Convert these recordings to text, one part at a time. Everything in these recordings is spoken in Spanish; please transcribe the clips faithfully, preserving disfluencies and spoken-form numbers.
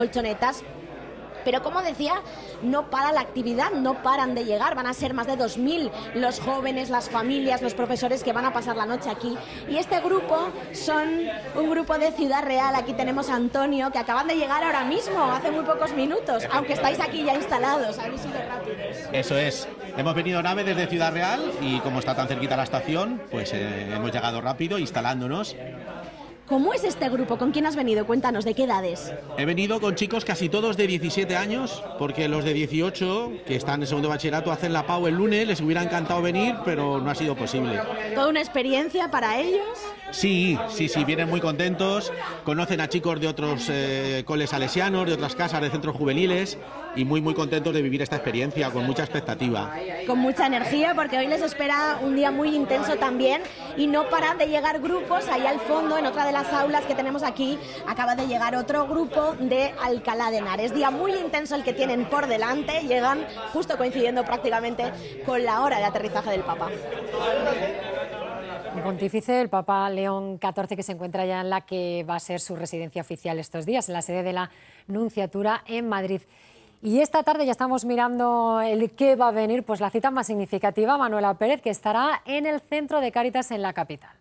colchonetas. Pero como decía, no para la actividad, no paran de llegar, van a ser más de dos mil los jóvenes, las familias, los profesores que van a pasar la noche aquí. Y este grupo son un grupo de Ciudad Real. Aquí tenemos a Antonio, que acaban de llegar ahora mismo, hace muy pocos minutos, aunque estáis aquí ya instalados, habéis sido rápidos. Eso es, hemos venido en AVE desde Ciudad Real y como está tan cerquita la estación, pues eh, hemos llegado rápido instalándonos. ¿Cómo es este grupo? ¿Con quién has venido? Cuéntanos, ¿de qué edades? He venido con chicos casi todos de diecisiete años, porque los de dieciocho, que están en segundo bachillerato, hacen la P A U el lunes, les hubiera encantado venir, pero no ha sido posible. ¿Toda una experiencia para ellos? Sí, sí, sí, vienen muy contentos, conocen a chicos de otros eh, coles salesianos, de otras casas, de centros juveniles, y muy, muy contentos de vivir esta experiencia, con mucha expectativa. Con mucha energía, porque hoy les espera un día muy intenso también, y no paran de llegar grupos. Ahí al fondo, en otra de las aulas que tenemos aquí, acaba de llegar otro grupo de Alcalá de Henares. Día muy intenso el que tienen por delante, llegan justo coincidiendo prácticamente con la hora de aterrizaje del Papa. El pontífice, el Papa León catorce, que se encuentra ya en la que va a ser su residencia oficial estos días, en la sede de la Nunciatura en Madrid. Y esta tarde ya estamos mirando el qué va a venir, pues la cita más significativa, Manuela Pérez, que estará en el Centro de Cáritas en la capital.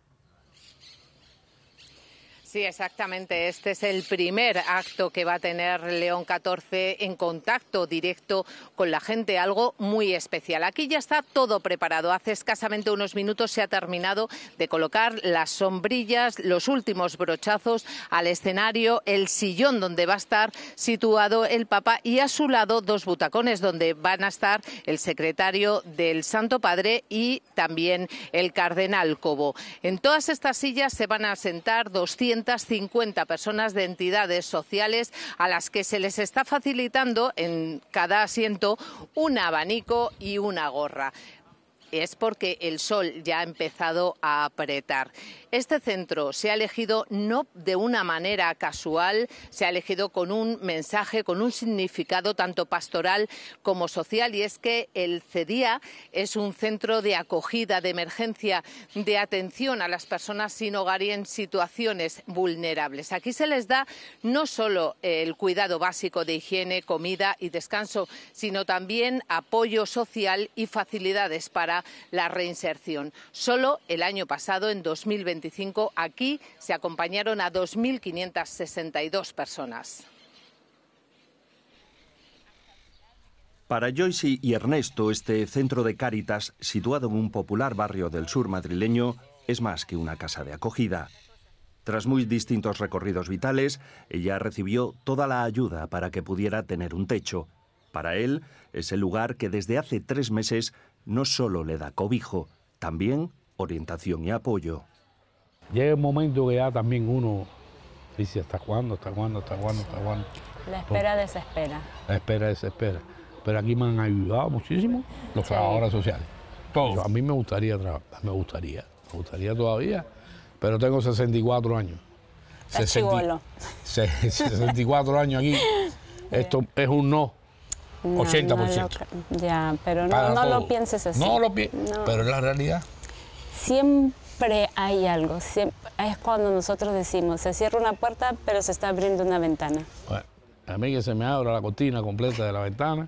Sí, exactamente. Este es el primer acto que va a tener León catorce en contacto directo con la gente, algo muy especial. Aquí ya está todo preparado. Hace escasamente unos minutos se ha terminado de colocar las sombrillas, los últimos brochazos al escenario, el sillón donde va a estar situado el Papa y a su lado dos butacones donde van a estar el secretario del Santo Padre y también el cardenal Cobo. En todas estas sillas se van a sentar doscientas cincuenta personas de entidades sociales a las que se les está facilitando en cada asiento un abanico y una gorra. Es porque el sol ya ha empezado a apretar. Este centro se ha elegido no de una manera casual, se ha elegido con un mensaje, con un significado tanto pastoral como social, y es que el CEDIA es un centro de acogida, de emergencia, de atención a las personas sin hogar y en situaciones vulnerables. Aquí se les da no solo el cuidado básico de higiene, comida y descanso, sino también apoyo social y facilidades para la reinserción. Solo el año pasado, en dos mil veinticinco, aquí se acompañaron a dos mil quinientas sesenta y dos personas. Para Joyce y Ernesto, este centro de Cáritas, situado en un popular barrio del sur madrileño, es más que una casa de acogida. Tras muy distintos recorridos vitales, ella recibió toda la ayuda para que pudiera tener un techo. Para él, es el lugar que desde hace tres meses no solo le da cobijo, también orientación y apoyo. Llega un momento que ya también uno dice, ¿hasta cuándo? ¿Hasta cuándo? ¿Hasta cuándo? ¿Hasta cuándo? La espera desespera. La espera desespera. Pero aquí me han ayudado muchísimo los sí. trabajadores sociales. Todos. A mí me gustaría trabajar, me gustaría, me gustaría todavía, pero tengo sesenta y cuatro años. sesenta, sesenta y cuatro años aquí. Esto es un no. No, ochenta por ciento. No lo, ya, pero no, no lo pienses así. No lo pienses, no. Pero es la realidad. Siempre hay algo. Siempre, es cuando nosotros decimos, se cierra una puerta, pero se está abriendo una ventana. Bueno, a mí que se me abra la cortina completa de la ventana.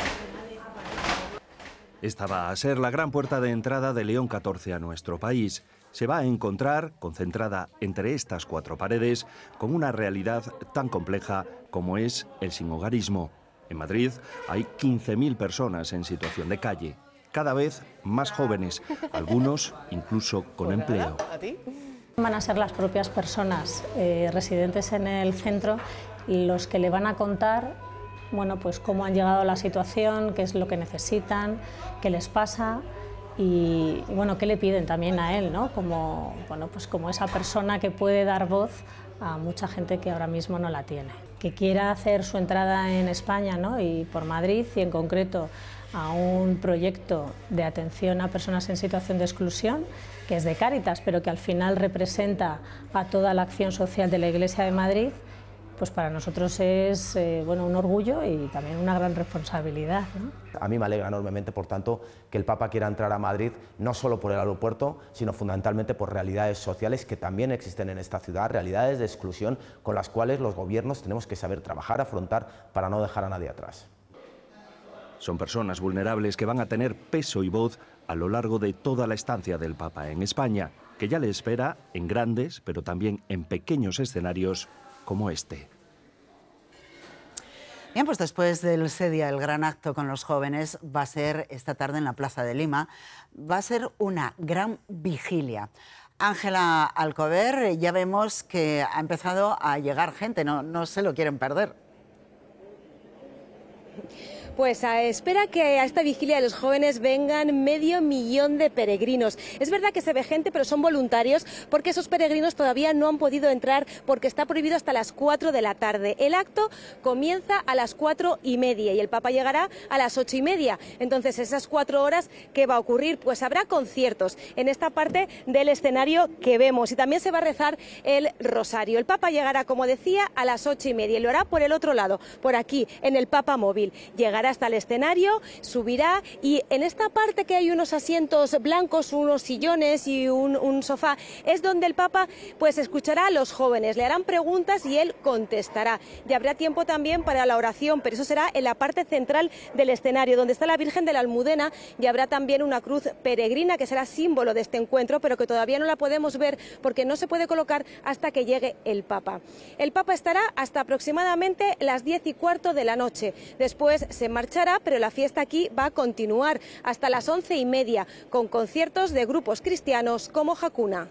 Esta va a ser la gran puerta de entrada de León catorce a nuestro país. Se va a encontrar, concentrada entre estas cuatro paredes, con una realidad tan compleja como es el sinhogarismo. En Madrid hay quince mil personas en situación de calle, cada vez más jóvenes, algunos incluso con empleo. Van a ser las propias personas eh, residentes en el centro los que le van a contar, bueno, pues cómo han llegado a la situación, qué es lo que necesitan, qué les pasa y, y bueno, qué le piden también a él, ¿no? Como, bueno, pues como esa persona que puede dar voz a mucha gente que ahora mismo no la tiene. Que quiera hacer su entrada en España, ¿no? Y por Madrid, y en concreto a un proyecto de atención a personas en situación de exclusión, que es de Cáritas, pero que al final representa a toda la acción social de la Iglesia de Madrid, pues para nosotros es eh, bueno, un orgullo y también una gran responsabilidad, ¿no? A mí me alegra enormemente, por tanto, que el Papa quiera entrar a Madrid no solo por el aeropuerto, sino fundamentalmente por realidades sociales que también existen en esta ciudad, realidades de exclusión con las cuales los gobiernos tenemos que saber trabajar, afrontar, para no dejar a nadie atrás. Son personas vulnerables que van a tener peso y voz a lo largo de toda la estancia del Papa en España, que ya le espera en grandes, pero también en pequeños escenarios como este. Bien, pues después del Sedia, el gran acto con los jóvenes va a ser esta tarde en la Plaza de Lima. Va a ser una gran vigilia. Ángela Alcover, ya vemos que ha empezado a llegar gente, no, no se lo quieren perder. Pues a espera que a esta vigilia de los jóvenes vengan medio millón de peregrinos. Es verdad que se ve gente, pero son voluntarios porque esos peregrinos todavía no han podido entrar porque está prohibido hasta las cuatro de la tarde. El acto comienza a las cuatro y media y el Papa llegará a las ocho y media. Entonces, esas cuatro horas, ¿qué va a ocurrir? Pues habrá conciertos en esta parte del escenario que vemos y también se va a rezar el rosario. El Papa llegará, como decía, a las ocho y media y lo hará por el otro lado, por aquí, en el Papa Móvil. Llegará hasta el escenario, subirá y en esta parte que hay unos asientos blancos, unos sillones y un, un sofá, es donde el Papa pues escuchará a los jóvenes, le harán preguntas y él contestará. Y habrá tiempo también para la oración, pero eso será en la parte central del escenario, donde está la Virgen de la Almudena, y habrá también una cruz peregrina que será símbolo de este encuentro, pero que todavía no la podemos ver porque no se puede colocar hasta que llegue el Papa. El Papa estará hasta aproximadamente las diez y cuarto de la noche. Después se marchará, pero la fiesta aquí va a continuar hasta las once y media, con conciertos de grupos cristianos como Hakuna.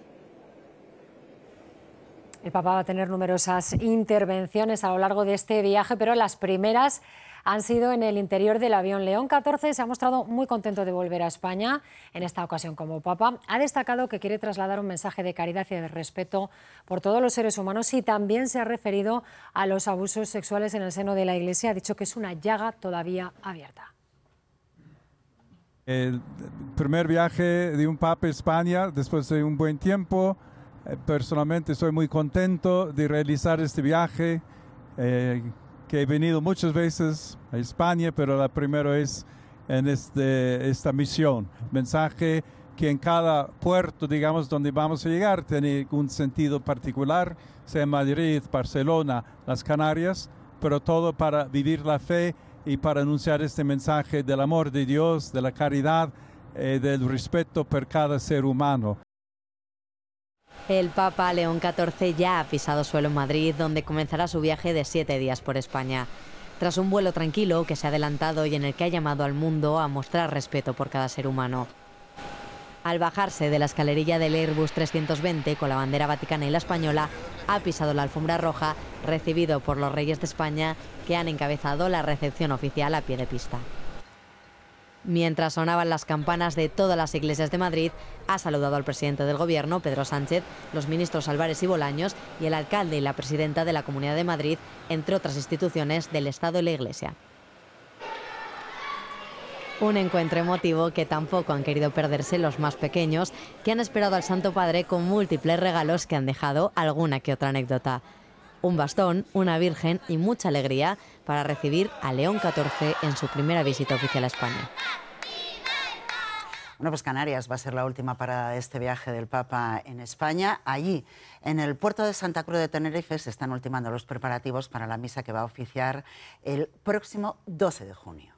El Papa va a tener numerosas intervenciones a lo largo de este viaje, pero las primeras han sido en el interior del avión. León catorce se ha mostrado muy contento de volver a España, en esta ocasión como Papa. Ha destacado que quiere trasladar un mensaje de caridad y de respeto por todos los seres humanos y también se ha referido a los abusos sexuales en el seno de la Iglesia. Ha dicho que es una llaga todavía abierta. El primer viaje de un Papa a España después de un buen tiempo. Personalmente estoy muy contento de realizar este viaje. Eh, que he venido muchas veces a España, pero la primera es en este, esta misión. Mensaje que en cada puerto, digamos, donde vamos a llegar, tiene un sentido particular, sea Madrid, Barcelona, las Canarias, pero todo para vivir la fe y para anunciar este mensaje del amor de Dios, de la caridad, eh, del respeto por cada ser humano. El Papa León catorce ya ha pisado suelo en Madrid, donde comenzará su viaje de siete días por España. Tras un vuelo tranquilo que se ha adelantado y en el que ha llamado al mundo a mostrar respeto por cada ser humano. Al bajarse de la escalerilla del Airbus trescientos veinte con la bandera vaticana y la española, ha pisado la alfombra roja, recibido por los reyes de España, que han encabezado la recepción oficial a pie de pista. Mientras sonaban las campanas de todas las iglesias de Madrid, ha saludado al presidente del Gobierno, Pedro Sánchez, los ministros Álvarez y Bolaños y el alcalde y la presidenta de la Comunidad de Madrid, entre otras instituciones del Estado y la Iglesia. Un encuentro emotivo que tampoco han querido perderse los más pequeños, que han esperado al Santo Padre con múltiples regalos que han dejado alguna que otra anécdota. Un bastón, una virgen y mucha alegría para recibir a León catorce en su primera visita oficial a España. Bueno, pues Canarias va a ser la última para este viaje del Papa en España. Allí, en el puerto de Santa Cruz de Tenerife, se están ultimando los preparativos para la misa que va a oficiar el próximo doce de junio.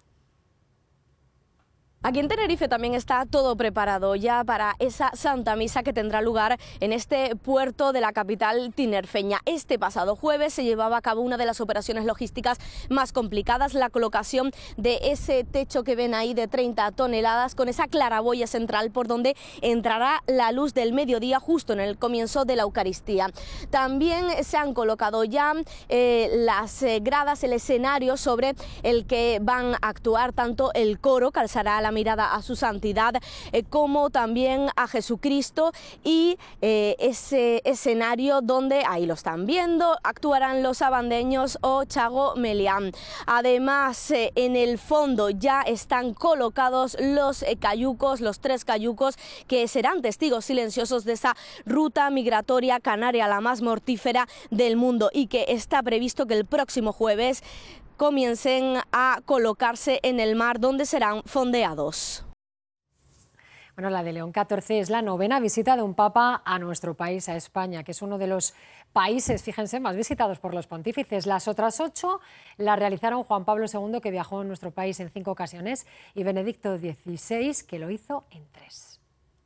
Aquí en Tenerife también está todo preparado ya para esa Santa Misa que tendrá lugar en este puerto de la capital tinerfeña. Este pasado jueves se llevaba a cabo una de las operaciones logísticas más complicadas, la colocación de ese techo que ven ahí de treinta toneladas con esa claraboya central por donde entrará la luz del mediodía justo en el comienzo de la Eucaristía. También se han colocado ya eh, las gradas, el escenario sobre el que van a actuar tanto el coro que alzará la mirada a su santidad, eh, como también a Jesucristo, y eh, ese escenario donde, ahí lo están viendo, actuarán los abandeños o Chago Melián. Además, eh, en el fondo ya están colocados los eh, cayucos, los tres cayucos que serán testigos silenciosos de esa ruta migratoria canaria, la más mortífera del mundo, y que está previsto que el próximo jueves comiencen a colocarse en el mar, donde serán fondeados. Bueno, la de León catorce es la novena visita de un papa a nuestro país, a España, que es uno de los países, fíjense, más visitados por los pontífices. Las otras ocho las realizaron Juan Pablo segundo, que viajó en nuestro país en cinco ocasiones, y Benedicto dieciséis, que lo hizo en tres.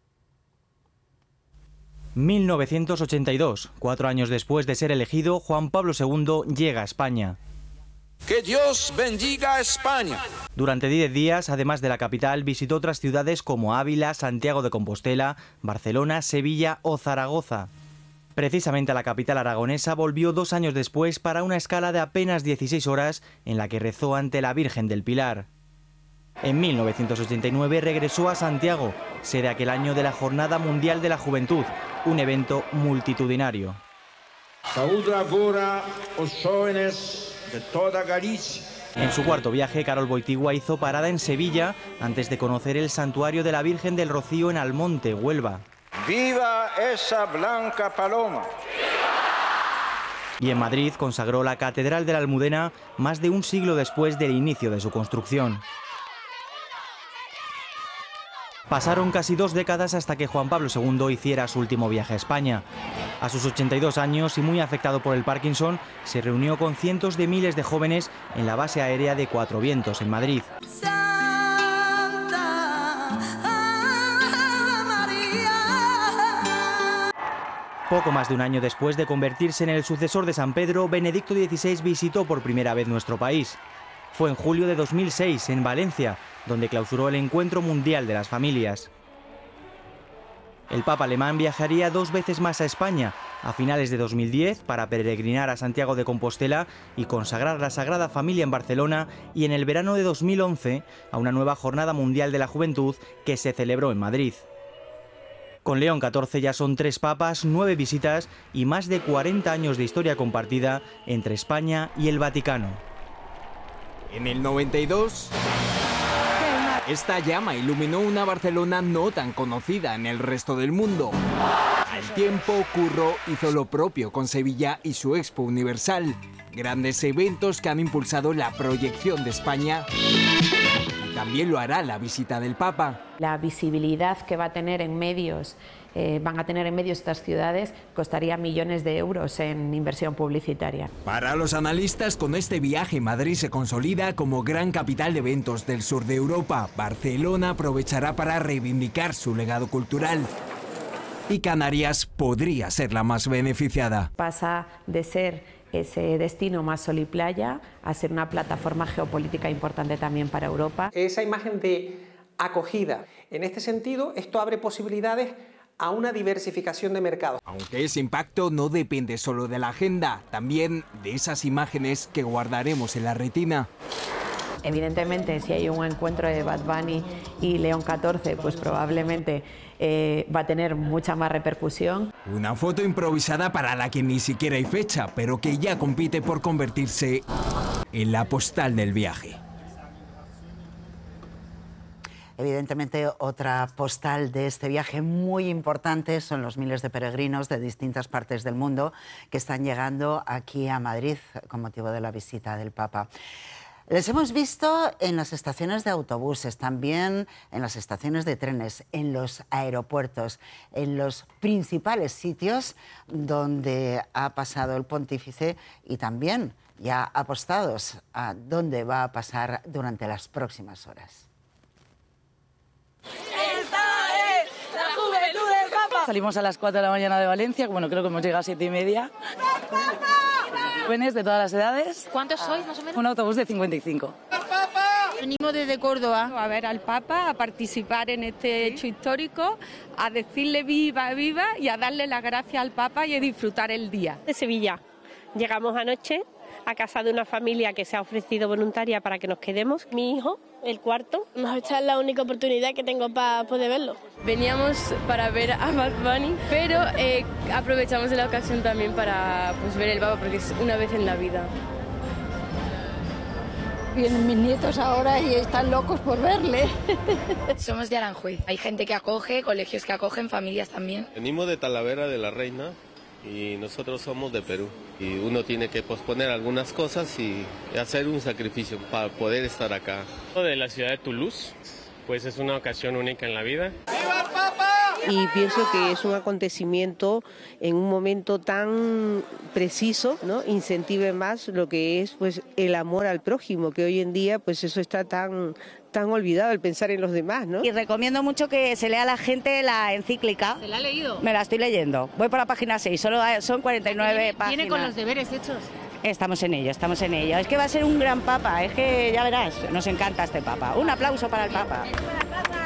mil novecientos ochenta y dos, cuatro años después de ser elegido, Juan Pablo segundo llega a España. ¡Que Dios bendiga a España! Durante diez días, además de la capital, visitó otras ciudades como Ávila, Santiago de Compostela, Barcelona, Sevilla o Zaragoza. Precisamente a la capital aragonesa volvió dos años después para una escala de apenas dieciséis horas en la que rezó ante la Virgen del Pilar. En mil novecientos ochenta y nueve regresó a Santiago, sede aquel año de la Jornada Mundial de la Juventud, un evento multitudinario. Saúdo agora os jóvenes de toda Galicia. En su cuarto viaje, Carol Boitigua hizo parada en Sevilla antes de conocer el santuario de la Virgen del Rocío en Almonte, Huelva. ¡Viva esa blanca paloma! Y en Madrid consagró la Catedral de la Almudena más de un siglo después del inicio de su construcción. Pasaron casi dos décadas hasta que Juan Pablo segundo hiciera su último viaje a España. A sus ochenta y dos años y muy afectado por el Parkinson, se reunió con cientos de miles de jóvenes en la base aérea de Cuatro Vientos, en Madrid. Poco más de un año después de convertirse en el sucesor de San Pedro, Benedicto dieciséis visitó por primera vez nuestro país. Fue en julio de dos mil seis, en Valencia, donde clausuró el Encuentro Mundial de las Familias. El Papa alemán viajaría dos veces más a España, a finales de dos mil diez, para peregrinar a Santiago de Compostela y consagrar la Sagrada Familia en Barcelona, y en el verano de dos mil once, a una nueva Jornada Mundial de la Juventud que se celebró en Madrid. Con León catorce ya son tres papas, nueve visitas y más de cuarenta años de historia compartida entre España y el Vaticano. En el noventa y dos, esta llama iluminó una Barcelona no tan conocida en el resto del mundo. Al tiempo, Curro hizo lo propio con Sevilla y su Expo Universal, grandes eventos que han impulsado la proyección de España. Y también lo hará la visita del Papa. La visibilidad que va a tener en medios, eh, van a tener en medios estas ciudades, costaría millones de euros en inversión publicitaria. Para los analistas, con este viaje, Madrid se consolida como gran capital de eventos del sur de Europa. Barcelona aprovechará para reivindicar su legado cultural. Y Canarias podría ser la más beneficiada. Pasa de ser ese destino más sol y playa a ser una plataforma geopolítica importante también para Europa. Esa imagen de acogida. En este sentido, esto abre posibilidades a una diversificación de mercados. Aunque ese impacto no depende solo de la agenda, también de esas imágenes que guardaremos en la retina. Evidentemente, si hay un encuentro de Bad Bunny y León catorce, pues probablemente eh, va a tener mucha más repercusión. Una foto improvisada para la que ni siquiera hay fecha, pero que ya compite por convertirse en la postal del viaje. Evidentemente, otra postal de este viaje muy importante son los miles de peregrinos de distintas partes del mundo que están llegando aquí a Madrid con motivo de la visita del Papa. Les hemos visto en las estaciones de autobuses, también en las estaciones de trenes, en los aeropuertos, en los principales sitios donde ha pasado el pontífice y también ya apostados a dónde va a pasar durante las próximas horas. Salimos a las cuatro de la mañana de Valencia, bueno, creo que hemos llegado a siete y media. Jóvenes de todas las edades. ¿Cuántos sois, más o menos? Un autobús de cincuenta y cinco. Venimos desde Córdoba. A ver al Papa, a participar en este hecho histórico, a decirle viva, viva y a darle las gracias al Papa y a disfrutar el día. De Sevilla. Llegamos anoche a casa de una familia que se ha ofrecido voluntaria para que nos quedemos. Mi hijo, el cuarto. Esta es la única oportunidad que tengo para poder verlo. Veníamos para ver a Bad Bunny, pero eh, aprovechamos de la ocasión también para pues, ver el Papa, porque es una vez en la vida. Vienen mis nietos ahora y están locos por verle. Somos de Aranjuez. Hay gente que acoge, colegios que acogen, familias también. Venimos de Talavera de la Reina y nosotros somos de Perú. Y uno tiene que posponer algunas cosas y hacer un sacrificio para poder estar acá. De la ciudad de Toulouse, pues es una ocasión única en la vida. ¡Viva el Papa! Y pienso que es un acontecimiento en un momento tan preciso, ¿no? Incentive más lo que es pues el amor al prójimo, que hoy en día pues eso está tan tan olvidado, el pensar en los demás, ¿no? Y recomiendo mucho que se lea a la gente la encíclica. ¿Se la ha leído? Me la estoy leyendo. Voy por la página seis, solo hay- son cuarenta y nueve ¿Viene, páginas. ¿Viene con los deberes hechos? Estamos en ello, estamos en ello. Es que va a ser un gran papa, es que ya verás, nos encanta este papa. Un aplauso para el papa.